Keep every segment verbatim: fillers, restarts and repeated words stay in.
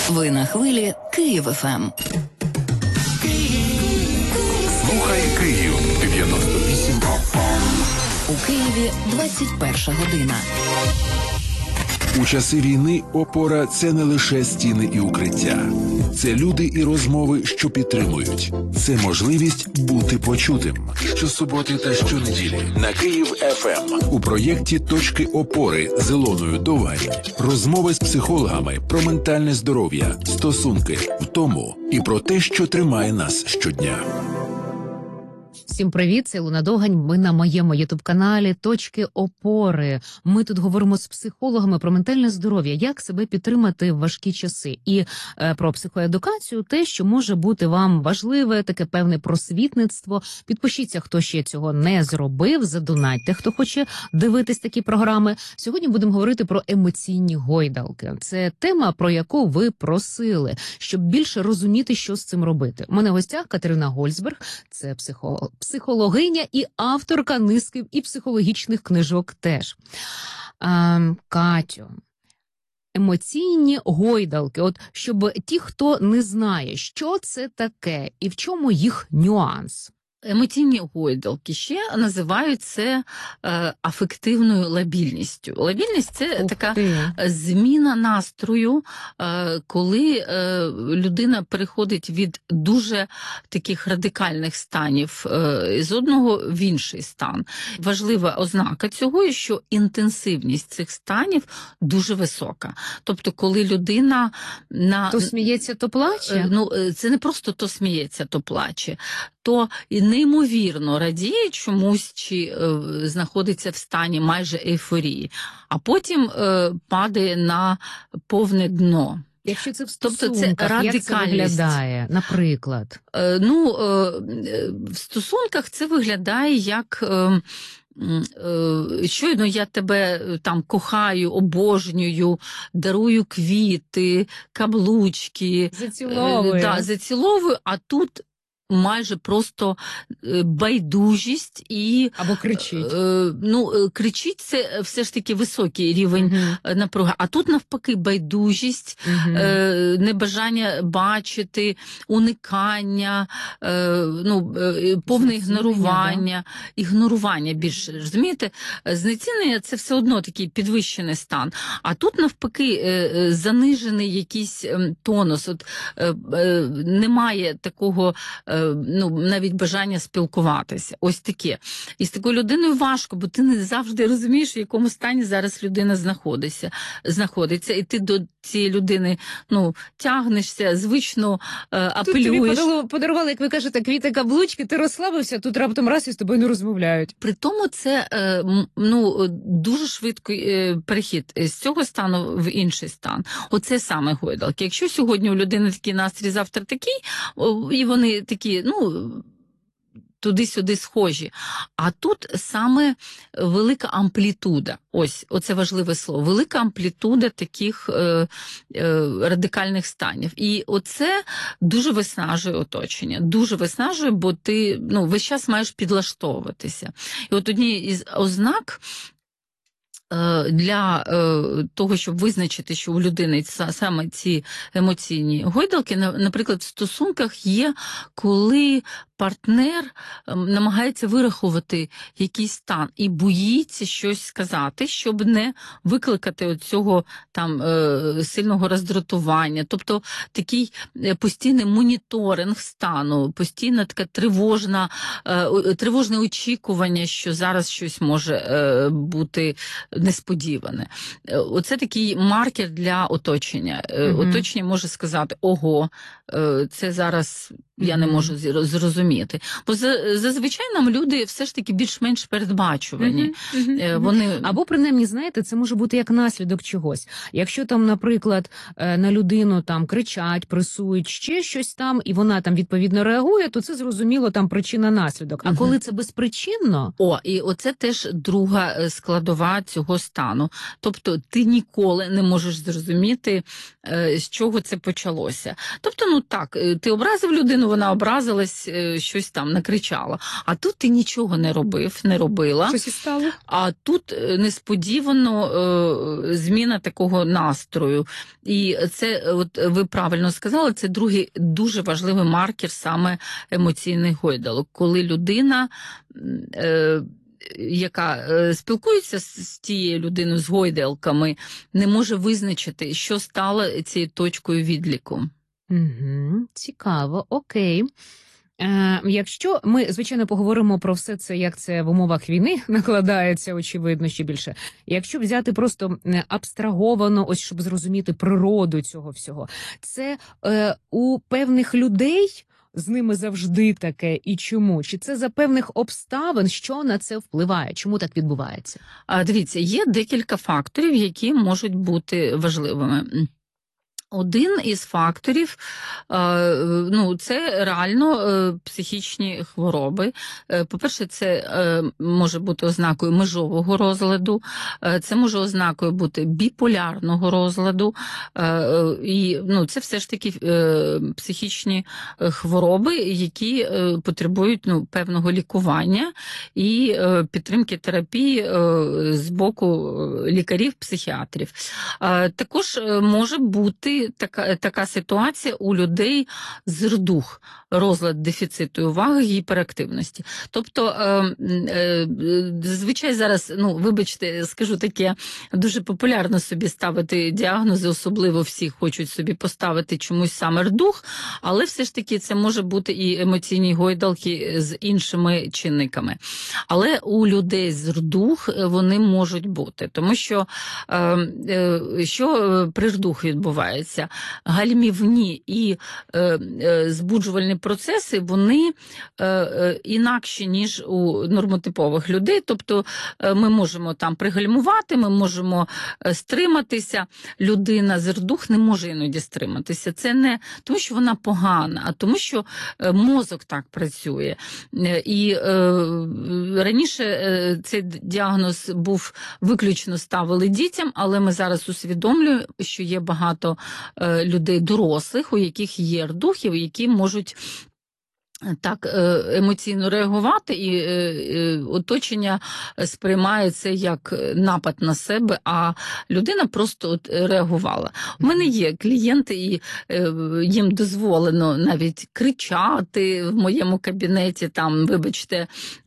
Ви на хвилі Київ еф ем. Слухай Київ дев'яносто вісім еф ем. У Києві двадцять перша година. У часи війни опора – це не лише стіни і укриття. Це люди і розмови, що підтримують. Це можливість бути почутим. Щосуботи та щонеділі на Київ еф ем у проєкті «Точки опори» з Ілоною Довгань. Розмови з психологами про ментальне здоров'я, стосунки, втому і про те, що тримає нас щодня. Всім привіт, це Ілона Довгань. Ми на моєму ютуб-каналі «Точки опори». Ми тут говоримо з психологами про ментальне здоров'я, як себе підтримати в важкі часи. І е, про психоедукацію, те, що може бути вам важливе, таке певне просвітництво. Підпишіться, хто ще цього не зробив, задонатьте, хто хоче дивитись такі програми. Сьогодні будемо говорити про емоційні гойдалки. Це тема, про яку ви просили, щоб більше розуміти, що з цим робити. У мене в гостях Катерина Гольцберг, це психолог. Психологиня і авторка низки і психологічних книжок теж. А, Катю, емоційні гойдалки. От щоб ті, хто не знає, що це таке і в чому їх нюанс. Емоційні гойдалки ще називають це е, афективною лабільністю. Лабільність – це Ух така ти. зміна настрою, е, коли е, людина переходить від дуже таких радикальних станів е, з одного в інший стан. Важлива ознака цього, що інтенсивність цих станів дуже висока. Тобто, коли людина на... То сміється, то плаче? Е, ну, це не просто то сміється, то плаче. То і неймовірно радіє чомусь, чи е, знаходиться в стані майже ейфорії, а потім е, падає на повне дно. Якщо це в Тобто це стосунках, як це радикальність. виглядає, наприклад? Е, ну, е, в стосунках це виглядає як... Е, щойно я тебе там кохаю, обожнюю, дарую квіти, каблучки. Заціловую. Да, заціловую, а тут майже просто байдужість і... Або кричить. Е, ну, кричить – це все ж таки високий рівень Угу. напруги. А тут навпаки байдужість, Угу. е, небажання бачити, уникання, е, ну, е, повне ігнорування. Да? Ігнорування більше, розумієте? Знецінення – це все одно такий підвищений стан. А тут навпаки е, занижений якийсь тонус. От, е, е, немає такого... ну, навіть бажання спілкуватися. Ось таке. І з такою людиною важко, бо ти не завжди розумієш, в якому стані зараз людина знаходиться. знаходиться. І ти до цієї людини, ну, тягнешся, звично е, апелюєш. Тут тобі подарували, як ви кажете, квіти-каблучки, ти розслабився, тут раптом раз і з тобою не розмовляють. При тому це е, ну, дуже швидкий е, перехід з цього стану в інший стан. Оце саме гойдалки. Якщо сьогодні у людини такий настрій, завтра такий, і вони такі, ну, туди-сюди схожі. А тут саме велика амплітуда. Ось, оце важливе слово. Велика амплітуда таких е, е, радикальних станів. І оце дуже виснажує оточення. Дуже виснажує, бо ти, ну, весь час маєш підлаштовуватися. І от однією із ознак для того, щоб визначити, що у людини саме ці емоційні гойдалки, наприклад, в стосунках є, коли партнер намагається вирахувати якийсь стан і боїться щось сказати, щоб не викликати оцього там сильного роздратування. Тобто такий постійний моніторинг стану, постійна така тривожна, тривожне очікування, що зараз щось може бути несподіване. Оце такий маркер для оточення. Mm-hmm. Оточення може сказати: ого, це зараз я не можу зрозуміти. Бо зазвичай нам люди все ж таки більш-менш передбачувані. Mm-hmm. Mm-hmm. Вони... Або, принаймні, знаєте, це може бути як наслідок чогось. Якщо там, наприклад, на людину там кричать, пресують, ще щось там, і вона там відповідно реагує, то це зрозуміло там причина-наслідок. А mm-hmm. коли це безпричинно... О, і оце теж друга складова цього стану. Тобто ти ніколи не можеш зрозуміти, з чого це почалося. Тобто, ну так, ти образив людину, вона образилась, е, щось там накричала. А тут ти нічого не робив, не робила. Щось і стало? А тут е, несподівано е, зміна такого настрою. І це, от ви правильно сказали, це другий дуже важливий маркер саме емоційних гойдалок. Коли людина, е, яка е, спілкується з, з тією людиною, з гойдалками, не може визначити, що стало цією точкою відліку. Угу, цікаво, окей. Е, якщо ми, звичайно, поговоримо про все це, як це в умовах війни накладається, очевидно, ще більше. Якщо взяти просто е, абстраговано, ось щоб зрозуміти природу цього всього, це е, у певних людей з ними завжди таке і чому? Чи це за певних обставин, що на це впливає? Чому так відбувається? А, дивіться, є декілька факторів, які можуть бути важливими. Один із факторів, ну, це реально психічні хвороби. По-перше, це може бути ознакою межового розладу, це може ознакою бути біполярного розладу, і, ну, це все ж таки психічні хвороби, які потребують, ну, певного лікування і підтримки терапії з боку лікарів-психіатрів. Також може бути Така, така ситуація у людей з РДУХ, розлад дефіциту уваги, гіперактивності. Тобто, е, е, зазвичай зараз, ну, вибачте, скажу таке, дуже популярно собі ставити діагнози, особливо всі хочуть собі поставити чомусь саме РДУХ, але все ж таки це може бути і емоційні гойдалки з іншими чинниками. Але у людей з РДУХ вони можуть бути, тому що е, е, що при РДУХ відбувається? Гальмівні і е, е, збуджувальні процеси, вони е, е, інакші, ніж у нормотипових людей. Тобто е, ми можемо там пригальмувати, ми можемо е, стриматися. Людина з РДУХ не може іноді стриматися. Це не тому, що вона погана, а тому, що е, мозок так працює. Е, і е, раніше е, цей діагноз був виключно ставили дітям, але ми зараз усвідомлюємо, що є багато людей дорослих, у яких є РДУХів, які можуть так емоційно реагувати, і оточення сприймає це як напад на себе, а людина просто от реагувала. У мене є клієнти, і їм дозволено навіть кричати в моєму кабінеті, там, вибачте,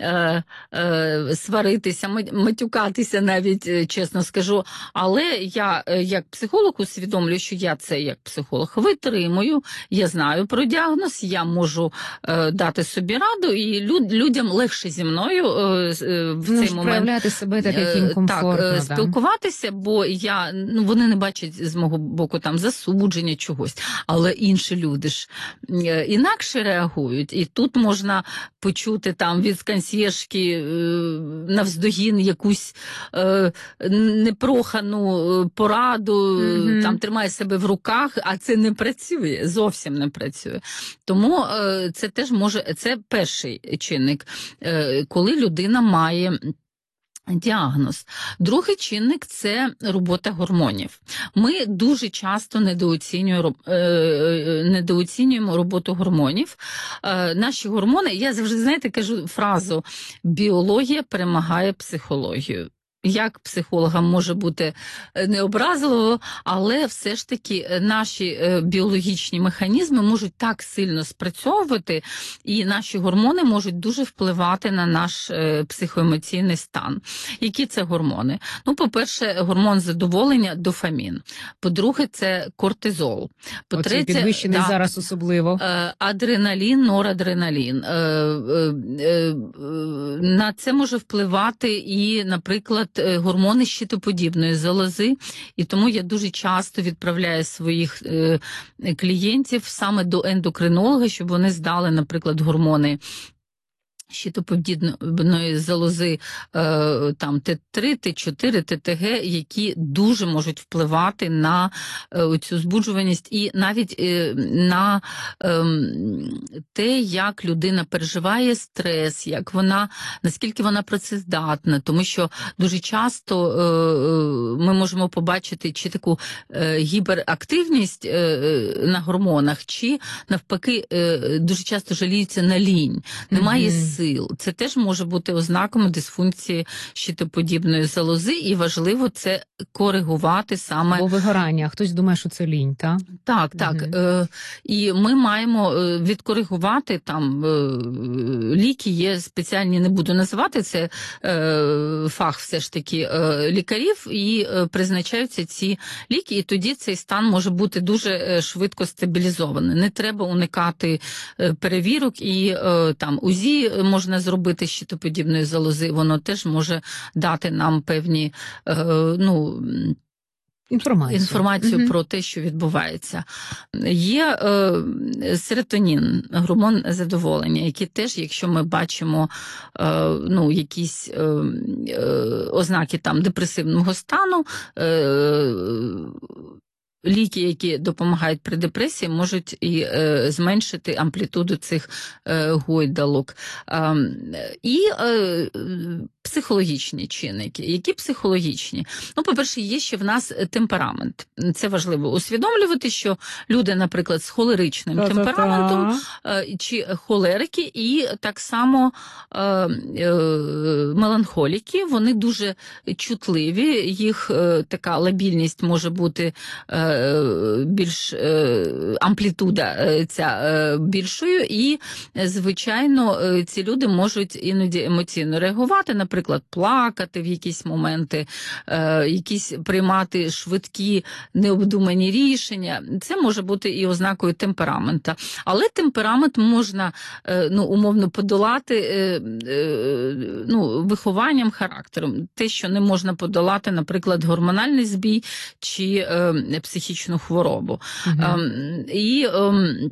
сваритися, матюкатися навіть, чесно скажу. Але я як психолог усвідомлюю, що я це як психолог витримую, я знаю про діагноз, я можу дати собі раду, і люд, людям легше зі мною е, в ну, цей момент проявляти себе так, як їм комфортно. Так, да. спілкуватися, бо я, ну, вони не бачать з мого боку там засудження чогось, але інші люди ж інакше реагують, і тут можна почути там від консьєржки е, навздогін якусь е, непрохану пораду, mm-hmm. там тримає себе в руках, а це не працює, зовсім не працює. Тому е, це теж може, це перший чинник, коли людина має діагноз. Другий чинник – це робота гормонів. Ми дуже часто недооцінюємо, недооцінюємо роботу гормонів. Наші гормони, я завжди, знаєте, кажу фразу «біологія перемагає психологію». Як психологам може бути необразливо, але все ж таки наші біологічні механізми можуть так сильно спрацьовувати, і наші гормони можуть дуже впливати на наш психоемоційний стан. Які це гормони? Ну, по-перше, гормон задоволення – дофамін. По-друге, це кортизол. По-третє, підвищений да, зараз особливо. Адреналін, норадреналін. На це може впливати і, наприклад, гормони щитоподібної залози, і тому я дуже часто відправляю своїх е, клієнтів саме до ендокринолога, щоб вони здали, наприклад, гормони щитоподібної залози е, там Т три, Т чотири, Т Т Г, які дуже можуть впливати на е, цю збуджуваність і навіть е, на е, те, як людина переживає стрес, як вона, наскільки вона працездатна, тому що дуже часто е, ми можемо побачити чи таку е, гіперактивність е, на гормонах, чи навпаки е, дуже часто жаліються на лінь, немає Мгм. сил. Це теж може бути ознаками дисфункції щитоподібної залози, і важливо це коригувати саме. Або вигорання. Хтось думає, що це лінь, так? Так, так. Мгм. Е, і ми маємо е, відкоригувати там е, ліки, є спеціальні, не буду називати, це е, фах все ж таки е, лікарів, і е, призначаються ці ліки, і тоді цей стан може бути дуже е, швидко стабілізований. Не треба уникати е, перевірок, і е, там УЗІ можна зробити щитоподібної залози, воно теж може дати нам певні, е, ну, Інформацію. інформацію Мгм. про те, що відбувається. Є е, серотонін, гормон задоволення, який теж, якщо ми бачимо е, ну, якісь е, е, ознаки там депресивного стану, е, ліки, які допомагають при депресії, можуть і е, зменшити амплітуду цих е, гойдалок. Е, і е, психологічні чинники. Які психологічні? Ну, по-перше, є ще в нас темперамент. Це важливо усвідомлювати, що люди, наприклад, з холеричним Та-та-та. темпераментом е, чи холерики, і так само е, е, меланхоліки, вони дуже чутливі, їх е, така лабільність може бути е, більш е, амплітуда е, ця е, більшою, і, е, звичайно, е, ці люди можуть іноді емоційно реагувати, наприклад, плакати в якісь моменти, е, якісь приймати швидкі, необдумані рішення. Це може бути і ознакою темперамента. Але темперамент можна, е, ну, умовно подолати е, е, ну, вихованням, характером. Те, що не можна подолати, наприклад, гормональний збій чи е, психічну хворобу. Мгм. Ем, і ем,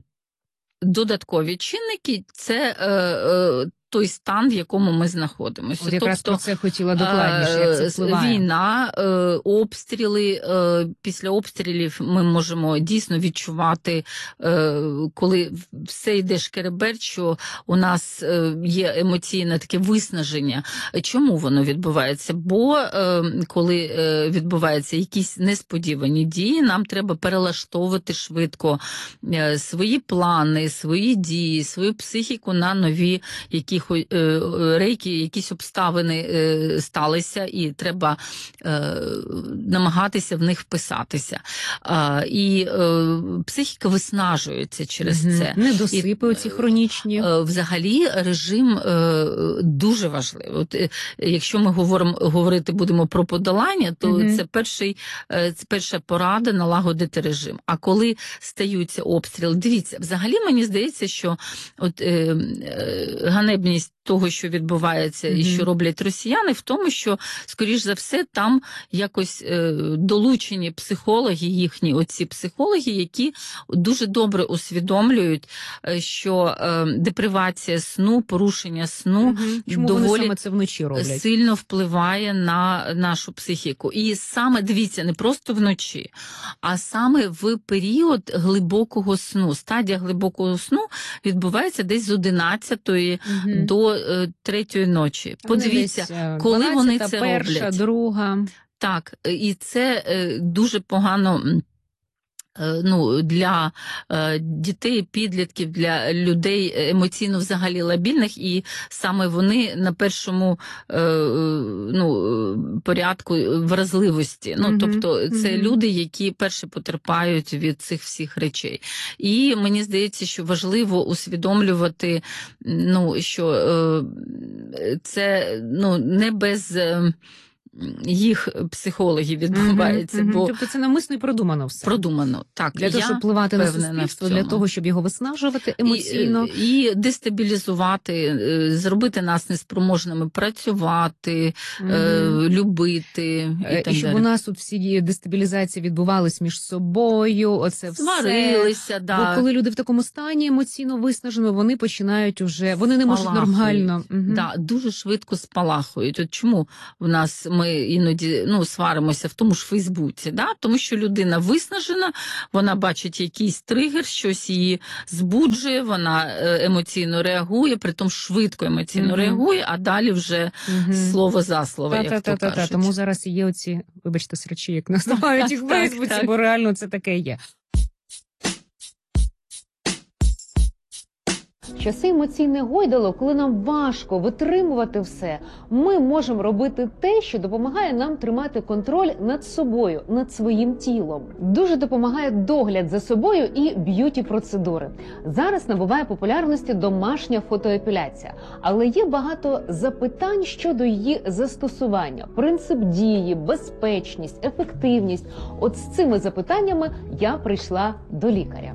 додаткові чинники – це е, е, той стан, в якому ми знаходимося. От якраз Тобто, про це хотіла докладніше, як це е, впливає. війна, е, обстріли. Е, після обстрілів ми можемо дійсно відчувати, е, коли все йде шкереберть, що у нас е, є емоційне таке виснаження. Чому воно відбувається? Бо е, коли е, відбуваються якісь несподівані дії, нам треба перелаштовувати швидко е, свої плани, свої дії, свою психіку на нові які рейки, якісь обставини е, сталися, і треба е, намагатися в них вписатися. А, і е, психіка виснажується через Мгм. це. Недосипи І, оці хронічні. е, Взагалі режим е, дуже важливий. От, е, якщо ми говоримо, говорити будемо про подолання, то Мгм. це, перший, е, це перша порада налагодити режим. А коли стаються обстріли, дивіться, взагалі мені здається, що от, е, е, ганебність того, що відбувається і Мгм. що роблять росіяни, в тому, що, скоріш за все, там якось е, долучені психологи, їхні оці психологи, які дуже добре усвідомлюють, е, що е, депривація сну, порушення сну Мгм. Чому вони доволі саме це вночі роблять? сильно впливає на нашу психіку. І саме, дивіться, не просто вночі, а саме в період глибокого сну. Стадія глибокого сну відбувається десь з одинадцятої Мгм. до е, третьої ночі. Вони Подивіться, десь, е, коли вони дванадцята, це перша, роблять. друга. Так, і це е, дуже погано. е, Ну, для е, дітей, підлітків, для людей емоційно взагалі лабільних, і саме вони на першому е, ну, порядку вразливості. Ну, Мгм, тобто це мгм. люди, які перші потерпають від цих всіх речей. І мені здається, що важливо усвідомлювати, ну, що е, це ну, не без... Е, їх психологів відбувається, Мгм, мгм. бо Тобто це навмисно і продумано все. продумано. Так, Для того, я щоб впливати на впевнена в суспільство, для цьому. того, щоб його виснажувати емоційно. І, і дестабілізувати, е, зробити нас неспроможними працювати, Мгм. е, любити і Е, так І щоб далі. у нас тут всі дестабілізації відбувались між собою, оце все. Сварилися, Бо да. коли люди в такому стані емоційно виснажено, вони починають уже, вони не можуть Спалахують. нормально. Мгм. Да, дуже швидко спалахують. От чому в нас ми іноді ну, сваримося в тому ж Фейсбуці? Да? Тому що людина виснажена, вона бачить якийсь тригер, щось її збуджує, вона е, емоційно реагує, притом швидко емоційно Мгм. реагує, а далі вже Мгм. слово за слово, як то Та-та-та-та-та. кажуть. Тому зараз і є оці, вибачте, срачі, як називають їх в Так, Фейсбуці, так. бо реально це таке є. Часи емоційних гойдалок, коли нам важко витримувати все, ми можемо робити те, що допомагає нам тримати контроль над собою, над своїм тілом. Дуже допомагає догляд за собою і б'юті-процедури. Зараз набуває популярності домашня фотоепіляція, але є багато запитань щодо її застосування, принцип дії, безпечність, ефективність. От з цими запитаннями я прийшла до лікаря.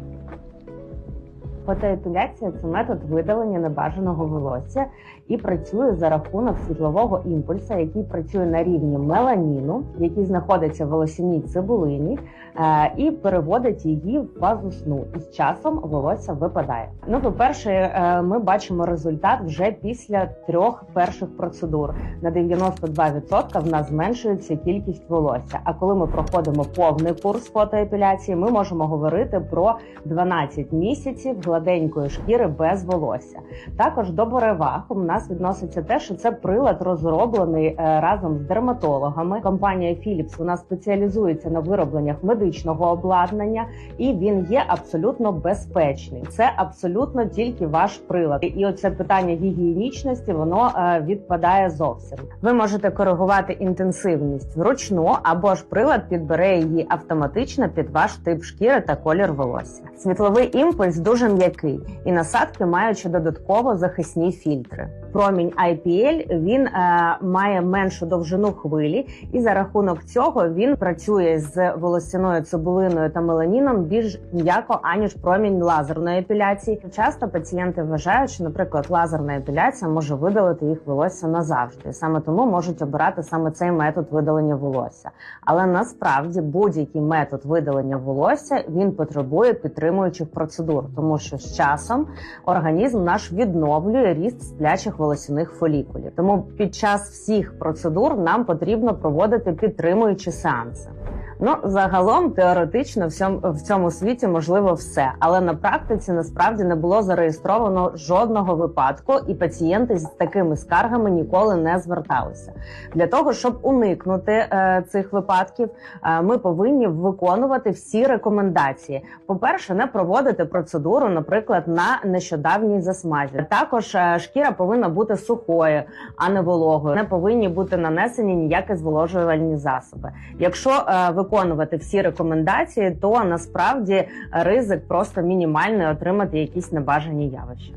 Фотоепіляція – це метод видалення небажаного волосся і працює за рахунок світлового імпульсу, який працює на рівні меланіну, який знаходиться в волосяній цибулині, е, і переводить її в фазу сну. І з часом волосся випадає. Ну, по-перше, е, ми бачимо результат вже після трьох перших процедур. На дев'яносто два відсотки в нас зменшується кількість волосся. А коли ми проходимо повний курс фотоепіляції, ми можемо говорити про дванадцять місяців гладенької шкіри без волосся. Також до переваг у нас відноситься те, що це прилад розроблений е, разом з дерматологами. Компанія Philips, вона спеціалізується на виробленнях медичного обладнання, і він є абсолютно безпечний. Це абсолютно тільки ваш прилад. І оце питання гігієнічності, воно е, відпадає зовсім. Ви можете коригувати інтенсивність вручну, або ж прилад підбере її автоматично під ваш тип шкіри та колір волосся. Світловий імпульс дуже м'який, і насадки мають ще додатково захисні фільтри. Промінь ай пі ель, він е, має меншу довжину хвилі, і за рахунок цього він працює з волосяною цибулиною та меланіном більш м'яко, аніж промінь лазерної епіляції. Часто пацієнти вважають, що, наприклад, лазерна епіляція може видалити їх волосся назавжди. Саме тому можуть обирати саме цей метод видалення волосся. Але насправді будь-який метод видалення волосся, він потребує підтримуючих процедур, тому що з часом організм наш відновлює ріст сплячих волосяних фолікулів. Тому під час всіх процедур нам потрібно проводити підтримуючі сеанси. Ну, загалом, теоретично, в цьому, в цьому світі можливо все, але на практиці насправді не було зареєстровано жодного випадку, і пацієнти з такими скаргами ніколи не зверталися. Для того, щоб уникнути е, цих випадків, е, ми повинні виконувати всі рекомендації. По-перше, не проводити процедуру, наприклад, на нещодавній засмазі. Також е, шкіра повинна бути сухою, а не вологою. Не повинні бути нанесені ніякі зволожувальні засоби. Якщо е, виконувати всі рекомендації, то насправді ризик просто мінімальний отримати якісь небажані явища.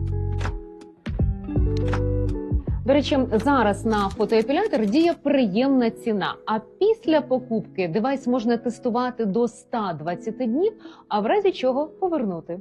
До речі, зараз на фотоепілятор діє приємна ціна, а після покупки девайс можна тестувати до ста двадцяти днів, а в разі чого повернути.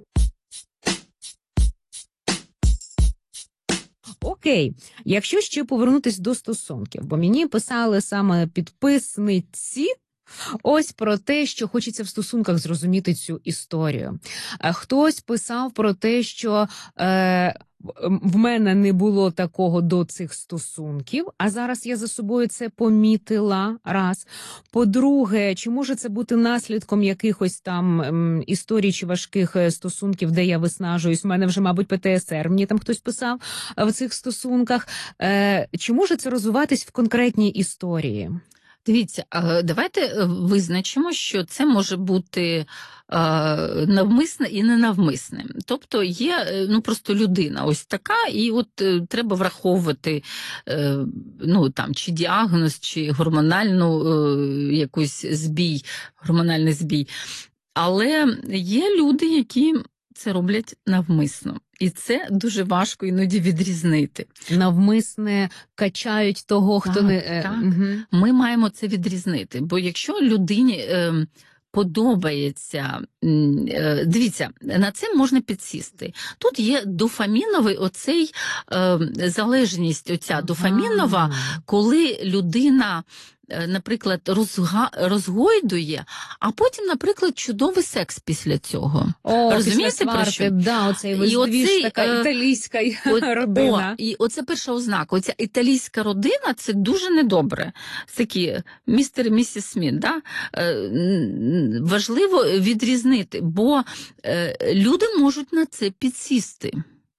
Окей, якщо ще повернутись до стосунків, бо мені писали саме підписниці, ось про те, що хочеться в стосунках зрозуміти цю історію. Хтось писав про те, що е, в мене не було такого до цих стосунків, а зараз я за собою це помітила, раз. По-друге, чи може це бути наслідком якихось там ем, історій чи важких стосунків, де я виснажуюсь? У мене вже, мабуть, пе те ес ер, мені там хтось писав в цих стосунках. Е, чи може це розвиватись в конкретній історії? Дивіться, давайте визначимо, що це може бути навмисне і ненавмисне. Тобто є ну, просто людина ось така, і от треба враховувати ну, там, чи діагноз, чи гормональну якусь збій, гормональний збій. Але є люди, які це роблять навмисно. І це дуже важко іноді відрізнити. Навмисне качають того, хто Так, не... е, так. мгм. Ми маємо це відрізнити, бо якщо людині е, подобається, м, е, дивіться, на це можна підсісти. Тут є дофаміновий оцей е, залежність, оця дофамінова, Ага. коли людина, е, наприклад, розга... розгойдує, а потім, наприклад, чудовий секс після цього. О, Розумієте, після про сварки, що? да, оцей І весь двіж, оцей, така е, італійська От, родина. О, і оце перша ознака. Оця італійська родина – це дуже недобре. Це такі містер і місіс Сміт. Да? Е, н- важливо відрізнити, бо е, люди можуть на це підсісти.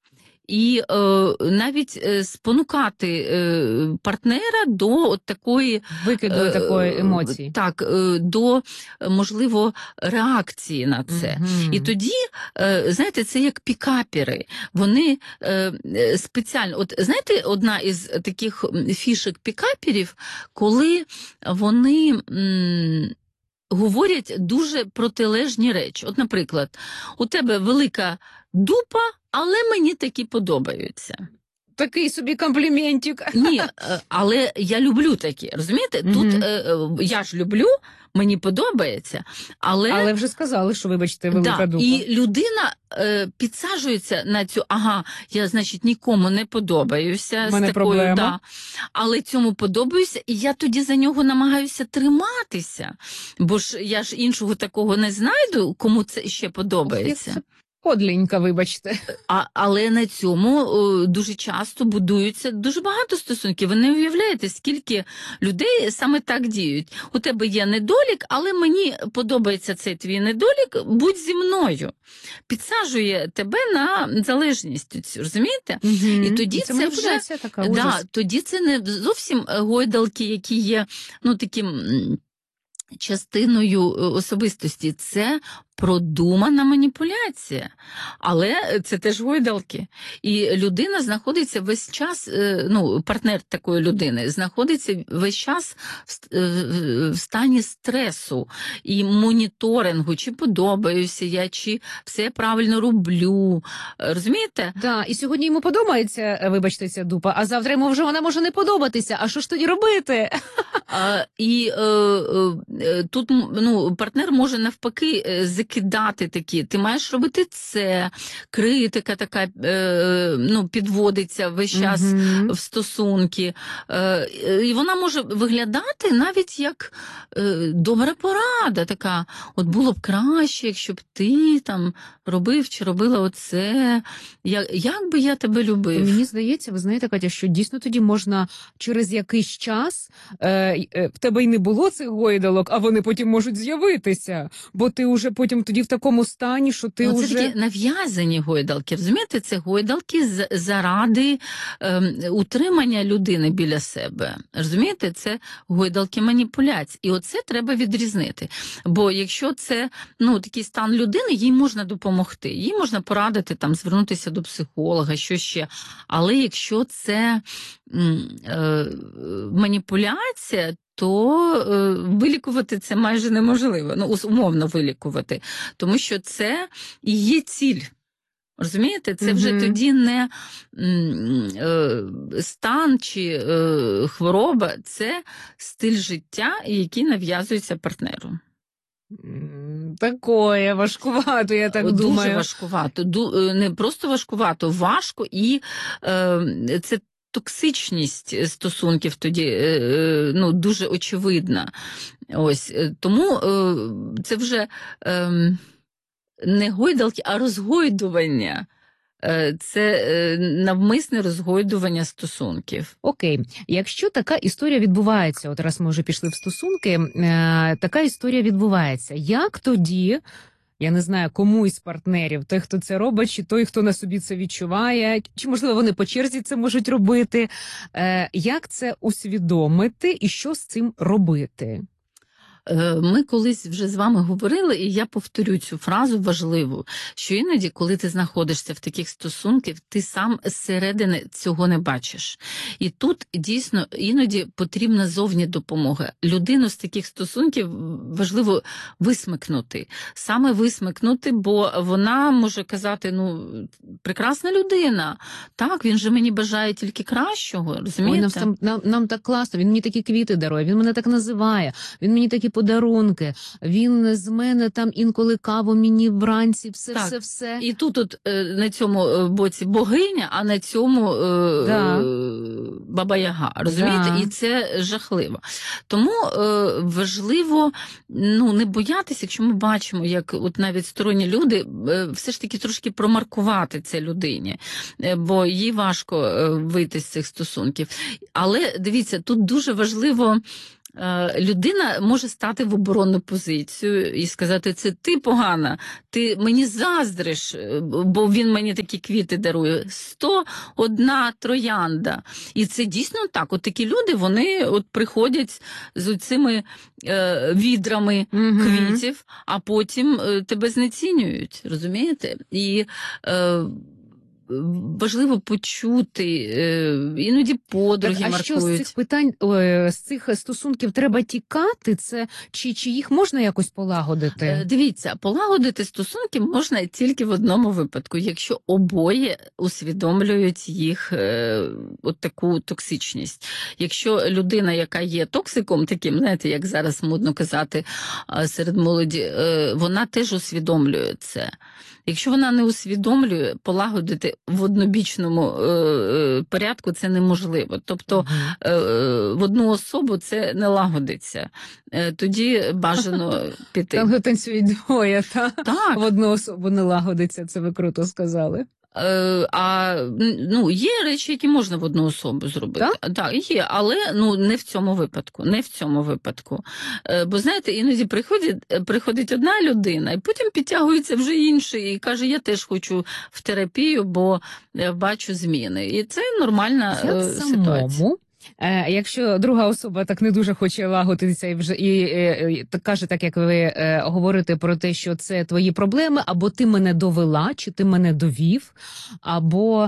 І е, навіть е, спонукати е, партнера до от такої Викиду е, такої емоції. Так, е, до, можливо, реакції на це. Мгм. І тоді, е, знаєте, це як пікапери. Вони е, е, спеціально, от знаєте, одна із таких фішек пікаперів, коли вони м, говорять дуже протилежні речі. От, наприклад, у тебе велика дупа, але мені такі подобаються. Такий собі компліментик. Ні, е, але я люблю такі, розумієте? Тут Мгм. е, е, я ж люблю, мені подобається, але, Але вже сказали, що, вибачте, велика да, дупа. і людина е, підсаджується на цю, ага, я, значить, нікому не подобаюся В мене з такою, проблема. да, але цьому подобаюся, і я тоді за нього намагаюся триматися, бо ж я ж іншого такого не знайду, кому це ще подобається. Як це подленька, вибачте. А, але на цьому о, дуже часто будуються дуже багато стосунків. Ви не уявляєте, скільки людей саме так діють. У тебе є недолік, але мені подобається цей твій недолік, будь зі мною. Підсаджує тебе на залежність цю, розумієте? Мгм. І тоді це це маніпуляція така, Да, ужас. тоді це не зовсім гойдалки, які є, ну, таким м, частиною е, особистості. Це продумана маніпуляція. Але це теж гойдалки. І людина знаходиться весь час, е, ну, партнер такої людини, знаходиться весь час в ст- е, в стані стресу і моніторингу, чи подобаюся я, чи все я правильно роблю. Е, Розумієте? Да, і сьогодні йому подобається, е, вибачте, ця дупа, а завтра йому вже вона може не подобатися. А що ж тоді робити? А, і е, е, е, тут м, ну, партнер може навпаки е, закидати такі. Ти маєш робити це. Критика така е, ну, підводиться весь час Мгм. в стосунки. Е, е, і вона може виглядати навіть як е, добра порада. Така, от було б краще, якщо б ти там робив чи робила оце. Я, як би я тебе любив? Мені здається, ви знаєте, Катя, що дійсно тоді можна через якийсь час, е, й- е, в тебе й не було цих гойдалок, а вони потім можуть з'явитися, бо ти вже потім тоді в такому стані, що ти Ну, це вже... такі нав'язані гойдалки. Розумієте, це гойдалки з- заради ем, утримання людини біля себе. Розумієте, це гойдалки маніпуляцій. І оце треба відрізнити. Бо якщо це ну, такий стан людини, їй можна допомогти, їй можна порадити, там, звернутися до психолога, що ще. Але якщо це м, е, маніпуляція, то е, вилікувати це майже неможливо, ну, ус- умовно вилікувати, тому що це і є ціль. Розумієте, це вже Мгм. тоді не м, е, стан чи е, хвороба, це стиль життя, який нав'язується партнеру. М, Такое важкувато, я так Дуже думаю. важкувато, ду- е, не просто важкувато, важко, і е, це токсичність стосунків тоді е, е, ну, дуже очевидна. Ось, е, тому е, це вже е, не гойдалки, а розгойдування. Е, Це е, навмисне розгойдування стосунків. Окей, якщо така історія відбувається, от раз ми вже пішли в стосунки, е, така історія відбувається. Як тоді, я не знаю, кому із партнерів, той, хто це робить, чи той, хто на собі це відчуває, чи, можливо, вони по черзі це можуть робити, е, як це усвідомити і що з цим робити? Ми колись вже з вами говорили, і я повторю цю фразу важливу, що іноді, коли ти знаходишся в таких стосунках, ти сам зсередини цього не бачиш. І тут дійсно іноді потрібна зовні допомога. Людину з таких стосунків важливо висмикнути. Саме висмикнути, бо вона може казати, ну, прекрасна людина, так, він же мені бажає тільки кращого, розумієте? Ой, нам, нам, нам так класно, він мені такі квіти дарує, він мене так називає, він мені такі подарунки, він з мене там інколи каву мені вранці, все, Так. все, все. І тут от, на цьому боці богиня, а на цьому Да. е, баба-яга, розумієте? Да. І це жахливо. Тому е, важливо, ну, не боятися, якщо ми бачимо, як от навіть сторонні люди, е, все ж таки трошки промаркувати це людині, е, бо їй важко е, вийти з цих стосунків. Але дивіться, тут дуже важливо, людина може стати в оборонну позицію і сказати, це ти погана, ти мені заздриш, бо він мені такі квіти дарує. сто одна троянда. І це дійсно так. От такі люди, вони от приходять з цими е, відрами Угу. квітів, а потім е, тебе знецінюють, розумієте? І е, важливо почути, іноді подруги так, а маркують. що з цих питань, ой, з цих стосунків треба тікати? Це чи, чи їх можна якось полагодити? Дивіться, полагодити стосунки можна тільки в одному випадку, якщо обоє усвідомлюють їх е, от таку токсичність. Якщо людина, яка є токсиком, таким, знаєте, як зараз модно казати серед молоді, е, вона теж усвідомлює це. Якщо вона не усвідомлює, полагодити в однобічному е, е, порядку це неможливо. Тобто Угу. е, в одну особу це не лагодиться. Е, тоді бажано піти. Там танцюють двоє, та? Так. В одну особу не лагодиться, це ви круто сказали. Е, а ну, є речі, які можна в одну особу зробити. Так? Так, є, але ну, не в цьому випадку. Не в цьому випадку. Е, бо, знаєте, іноді приходить, приходить одна людина, і потім підтягується вже інший, і каже, я теж хочу в терапію, бо бачу зміни. І це нормальна Як е, ситуація. самому? Е, якщо друга особа так не дуже хоче лагодитися і вже і, і, і так каже, так як ви е, говорите про те, що це твої проблеми, або ти мене довела, чи ти мене довів, або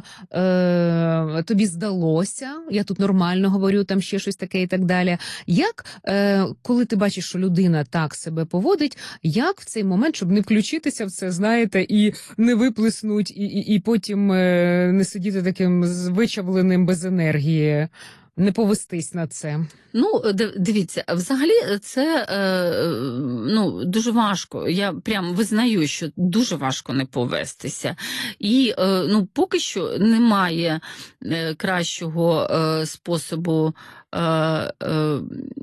е, тобі здалося, я тут нормально говорю, там ще щось таке і так далі. Як, е, коли ти бачиш, що людина так себе поводить, як в цей момент, щоб не включитися в це, знаєте, і не виплеснуть, і, і, і потім е, не сидіти таким вичавленим без енергії? Не повестись на це. Ну, дивіться, взагалі це е, ну, дуже важко. Я прям визнаю, що дуже важко не повестися. І е, ну, поки що немає е, кращого е, способу е, е,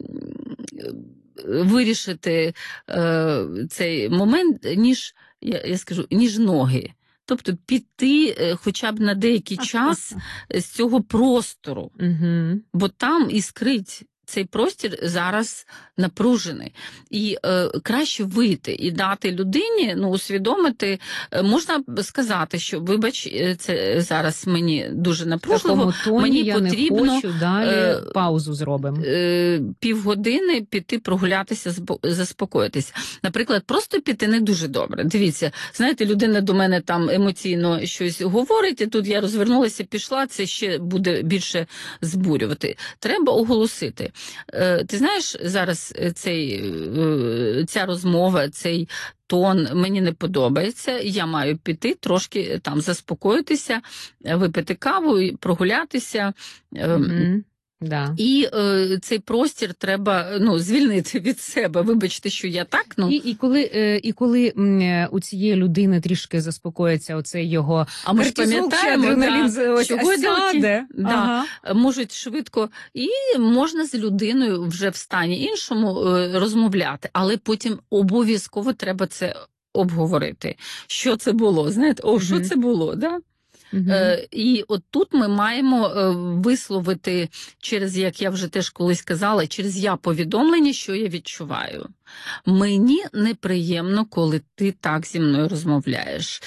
вирішити е, цей момент, ніж, я, я скажу, ніж ноги. Тобто піти хоча б на деякий час з цього простору, угу. бо там іскрить. Цей простір зараз напружений. І е, краще вийти і дати людині, ну, усвідомити, е, можна сказати, що, вибач, це зараз мені дуже напружливо, тоні мені я потрібно не хочу, далі е, паузу зробимо. Е, півгодини піти прогулятися, заспокоїтися. Наприклад, просто піти не дуже добре. Дивіться, знаєте, людина до мене там емоційно щось говорить, і тут я розвернулася, пішла, це ще буде більше збурювати. Треба оголосити. Ти знаєш, зараз цей, ця розмова, цей тон мені не подобається, я маю піти, трошки там заспокоїтися, випити каву, прогулятися. Угу. Да. І е, цей простір треба, ну, звільнити від себе. Вибачте, що я так. Ну. І, і коли, е, і коли м, у цієї людини трішки заспокоїться оцей його а ми ж пам'ятаємо, адреналін, да, ось, що сяде, да, ага. можуть швидко, і можна з людиною вже в стані іншому е, розмовляти, але потім обов'язково треба це обговорити. Що це було, знаєте, о, що mm-hmm. це було, да? Угу. Е, і от тут ми маємо е, висловити через, як я вже теж колись казала, через я повідомлення, що я відчуваю. Мені неприємно, коли ти так зі мною розмовляєш.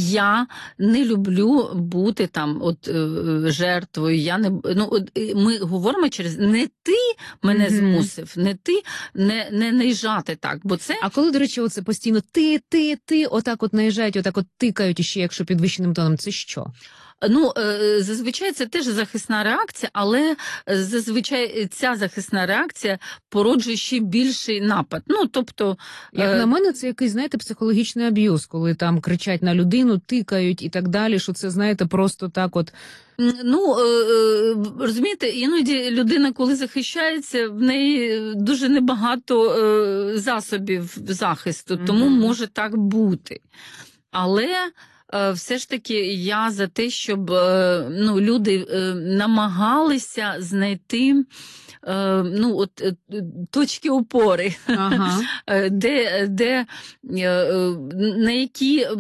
Я не люблю бути там от е, жертвою. Я не ну от ми говоримо через не ти мене Мгм. змусив, не ти не, не наїжджати так, бо це А коли, до речі, оце постійно ти, ти, ти, отак от наїжджають, отак от тикають, і ще якщо підвищеним тоном, це що? Ну, е, зазвичай це теж захисна реакція, але е, зазвичай ця захисна реакція породжує ще більший напад. Ну, тобто, Як е, на мене, це якийсь, знаєте, психологічний аб'юз, коли там кричать на людину, тикають і так далі, що це, знаєте, просто так от. м, ну, е, е, розумієте, іноді людина, коли захищається, в неї дуже небагато е, засобів захисту, тому Мгм. може так бути. Але е, все ж таки я за те, щоб е, ну, люди е, намагалися знайти е, ну, от, е, точки опори, Ага. е, де, де е, е, на які е,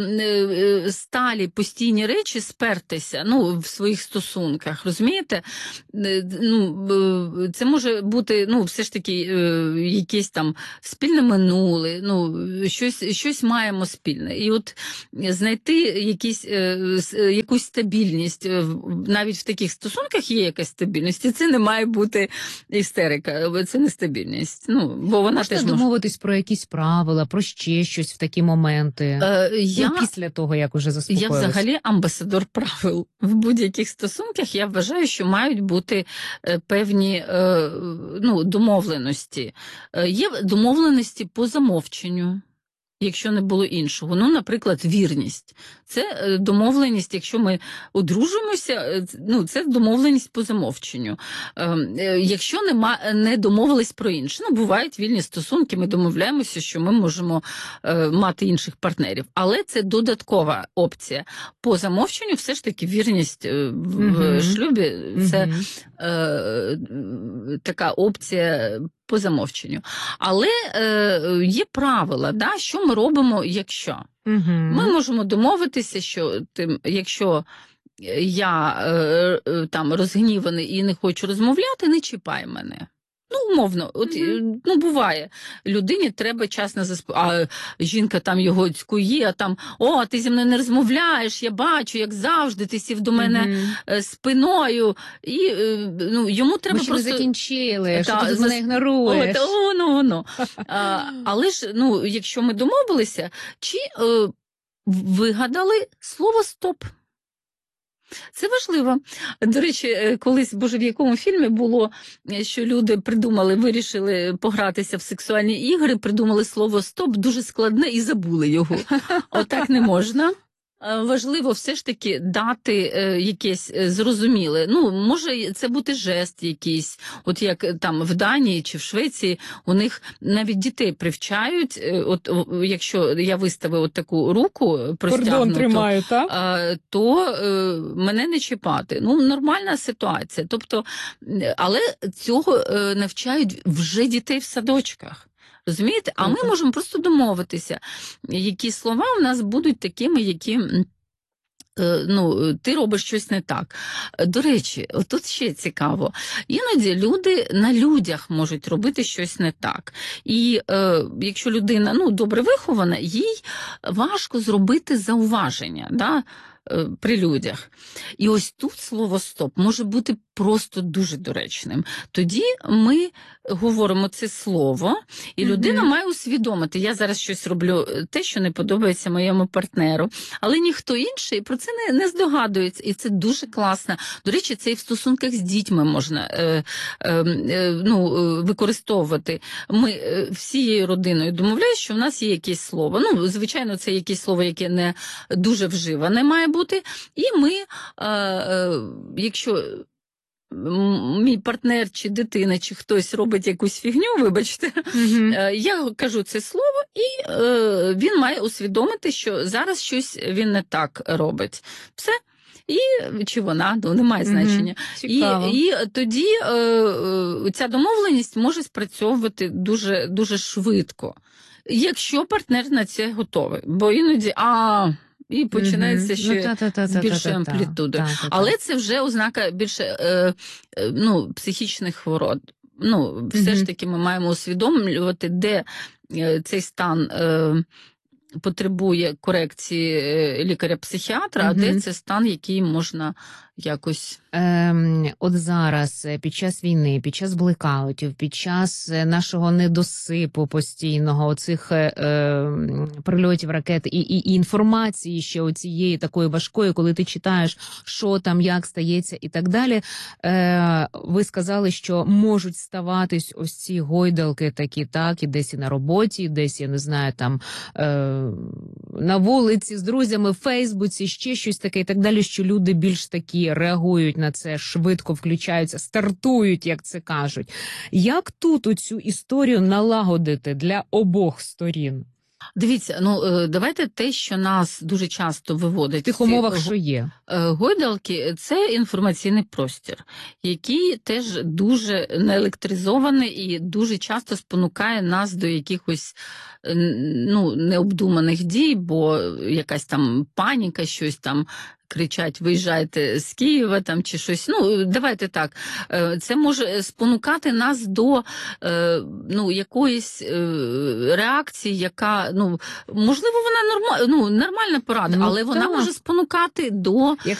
е, сталі постійні речі спертися ну, в своїх стосунках, розумієте? Е, Ну, е, це може бути ну, все ж таки е, якесь там спільне минуле, ну, щось, щось маємо спільне. І от знайти якісь, е, с- е, якусь стабільність, е, в- навіть в таких стосунках є якась стабільність, і це не має бути істерика, бо це нестабільність. Ну, бо вона Можна теж може. домовитись про якісь правила, про ще щось в такі моменти. Е, я, Ну, після того, як уже я заспокоїлись. взагалі амбасадор правил. В будь-яких стосунках я вважаю, що мають бути е, певні е, ну, домовленості. Е, Є домовленості по замовченню. Якщо не було іншого. Ну, наприклад, вірність. Це е, домовленість, якщо ми одружуємося, е, ну, це домовленість по замовченню. Е, е, Якщо нема, не домовились про інше, ну, бувають вільні стосунки, ми домовляємося, що ми можемо е, мати інших партнерів. Але це додаткова опція. По замовченню все ж таки вірність е, в, Мгм. в шлюбі, це Мгм. е, така опція по замовченню. Але е, є правила, да, що ми робимо, якщо. Мгм. Ми можемо домовитися, що ти, якщо я е, е, там розгніваний і не хочу розмовляти, не чіпай мене. Ну, умовно, от, е, ну, буває, людині треба час на засп... а жінка там його цькує, а там, о, ти зі мною не розмовляєш, я бачу, як завжди, ти сів до мене Мгм. е, спиною, і е, ну, йому треба Ми ще просто... не закінчили, що Та, ти тут зас- мене ігноруєш. От, воно, воно. А, але ж, ну, якщо ми домовилися, чи е, вигадали слово «стоп»? Це важливо. До речі, е, колись, боже, в якому фільмі було, е, що люди придумали, вирішили погратися в сексуальні ігри, придумали слово «стоп», дуже складне і забули його. Отак не можна. Е, Важливо все ж таки дати е, якесь е, зрозуміле. Ну, може це бути жест якийсь, от як е, там в Данії чи в Швеції, у них навіть дітей привчають, е, от о, якщо я виставив от таку руку простягнуту, так? е, то е, мене не чіпати. Ну, нормальна ситуація. Тобто, е, але цього е, навчають вже дітей в садочках. Розумієте? А ми Круто. можемо просто домовитися, які слова в нас будуть такими, які. м, е, Ну, ти робиш щось не так. До речі, тут ще цікаво. Іноді люди на людях можуть робити щось не так. І е, якщо людина ну, добре вихована, їй важко зробити зауваження. Да? е, При людях. І ось тут слово «стоп» може бути просто дуже доречним. Тоді ми говоримо це слово, і людина Мгм. має усвідомити, я зараз щось роблю, е, те, що не подобається моєму партнеру, але ніхто інший про це не, не здогадується, і це дуже класно. До речі, це і в стосунках з дітьми можна е, е, е, ну, е, використовувати. Ми е, всією родиною домовляємося, що в нас є якесь слово. Ну, звичайно, це якесь слово, яке не дуже вживане має бути. І ми, е, е, якщо м, мій партнер чи дитина, чи хтось робить якусь фігню, вибачте, Мгм. Е, я кажу це слово, і е, він має усвідомити, що зараз щось він не так робить. Все. І чи вона, ну, немає Мгм. значення. І, Цікаво. і тоді е, е, ця домовленість може спрацьовувати дуже, дуже швидко, якщо партнер на це готовий. Бо іноді, а, і починається Мгм. ще Ну, та-та-та-та-та-та. з більшою амплітудою. Та-та-та. Але це вже ознака більше е, е, ну, психічних хвороб. Ну, все Мгм. ж таки ми маємо усвідомлювати, де е, цей стан е, потребує корекції е, лікаря-психіатра, а Мгм. де це стан, який можна якось... Ем, от зараз, е, під час війни, під час блекаутів, під час е, нашого недосипу постійного, оцих е, ем, прильотів ракет і, і, і інформації ще оцієї такої важкої, коли ти читаєш, що там, як стається і так далі, е, ви сказали, що можуть ставатись ось ці гойдалки такі, так, і десь і на роботі, і десь, я не знаю, там е, на вулиці з друзями, в Фейсбуці, ще щось таке і так далі, що люди більш такі реагують на це, швидко включаються, стартують, як це кажуть. Як тут оцю історію налагодити для обох сторін? Дивіться, ну е, давайте те, що нас дуже часто виводить В тих з ці умовах, го- що є. е, гойдалки, це інформаційний простір, який теж дуже наелектризований і дуже часто спонукає нас до якихось е, ну, необдуманих дій, бо якась там паніка, щось там кричать, виїжджайте з Києва там чи щось. Ну, давайте так. Е, Це може спонукати нас до е, ну, якоїсь е, реакції, яка, ну, можливо, вона норма, ну, нормальна порада, Ну, але вона так. може спонукати до Якщо